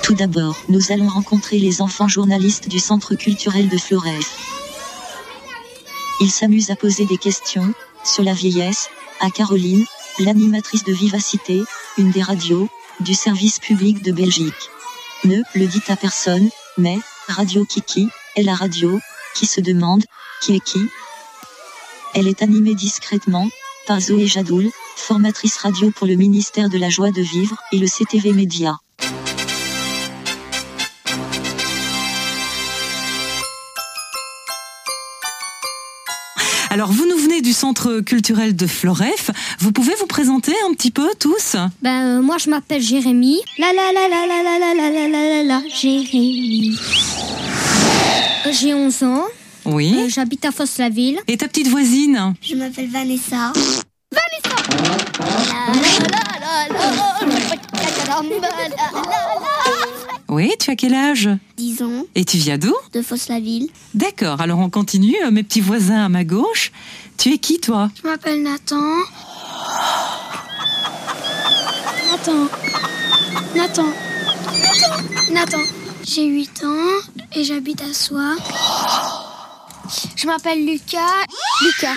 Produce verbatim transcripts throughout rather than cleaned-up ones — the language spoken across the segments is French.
Tout d'abord, nous allons rencontrer les enfants journalistes du Centre culturel de Floreffe. Ils s'amusent à poser des questions sur la vieillesse à Caroline, l'animatrice de Vivacité, une des radios du service public de Belgique. Ne le dites à personne, mais Radio Kiki est la radio qui se demande qui est qui. Elle est animée discrètement par Zoé Jadoul, formatrice radio pour le ministère de la Joie de Vivre et le C T V Média. Alors, vous nous venez du Centre culturel de Floreffe. Vous pouvez vous présenter un petit peu, tous ? Ben, euh, moi, je m'appelle Jérémy. La la la la la la la la la la la la Jérémy. Euh, J'ai onze ans. Oui. Euh, j'habite à Fosse-la-Ville. Et ta petite voisine ? Je m'appelle Vanessa. Oui, tu as quel âge ? dix ans. Et tu viens d'où ? De Fosse-la-Ville. D'accord, alors on continue. Mes petits voisins à ma gauche. Tu es qui, toi ? Je m'appelle Nathan. Nathan. Nathan. Nathan. Nathan. J'ai huit ans et j'habite à Soie. Je m'appelle Lucas. Lucas.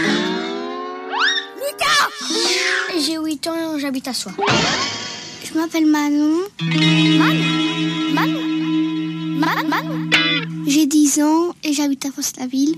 Lucas. Et j'ai huit ans et j'habite à Soie. Je m'appelle Manon. Manon. Manon. Manon. Manon. J'ai dix ans et j'habite à Fosse-la-Ville.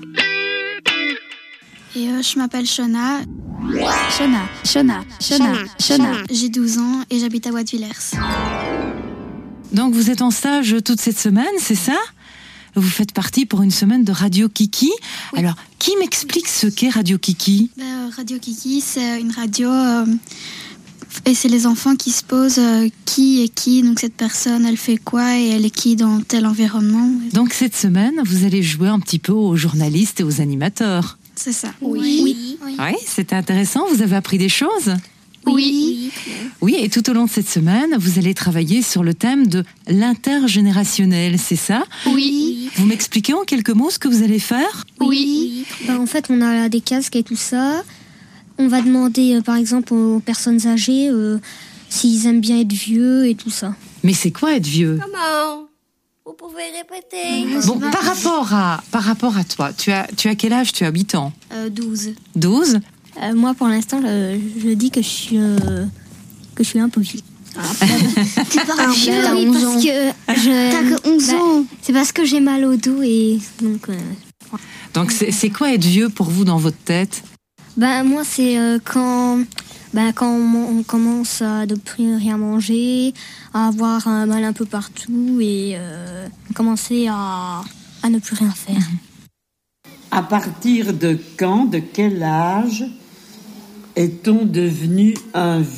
Et euh, je m'appelle Shona. Shona, Shona, Shona, Shona. J'ai douze ans et j'habite à Watt-Villers. Donc vous êtes en stage toute cette semaine, c'est ça ? Vous faites partie pour une semaine de Radio Kiki. Oui. Alors, qui m'explique ce qu'est Radio Kiki ? Ben, Radio Kiki, c'est une radio euh, et c'est les enfants qui se posent euh, qui est qui. Donc cette personne, elle fait quoi et elle est qui dans tel environnement. Donc cette semaine, vous allez jouer un petit peu aux journalistes et aux animateurs. C'est ça. Oui. Oui. Oui. Oui, c'était intéressant. Vous avez appris des choses ? Oui. Oui, et tout au long de cette semaine, vous allez travailler sur le thème de l'intergénérationnel, c'est ça ? Oui. Vous m'expliquez en quelques mots ce que vous allez faire ? Oui. Ben, en fait, on a des casques et tout ça. On va demander, euh, par exemple, aux personnes âgées euh, s'ils aiment bien être vieux et tout ça. Mais c'est quoi être vieux ? Comment ? Vous pouvez répéter ? Bon, par rapport à, par rapport à toi, tu as, tu as quel âge ? Tu as huit ans ? Euh, douze. douze ? Euh, moi, pour l'instant, je, je dis que je suis, euh, que je suis un peu vieux. Tu parles vieux, Bah t'as oui, onze parce ans. que je, T'as que onze bah, ans. C'est parce que j'ai mal au dos et donc. Euh, Donc c'est, c'est quoi être vieux pour vous dans votre tête ? Ben moi c'est euh, quand ben, quand on, on commence à ne plus rien manger, à avoir un mal un peu partout et euh, commencer à, à ne plus rien faire. À partir de quand, de quel âge est-on devenu un vieux ?